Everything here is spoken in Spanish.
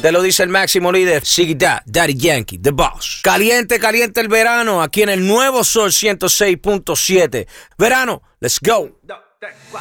Te lo dice el máximo líder, Ziggy Dad, Daddy Yankee, The Boss. Caliente, caliente el verano, aquí en el nuevo Sol 106.7. Verano, let's go.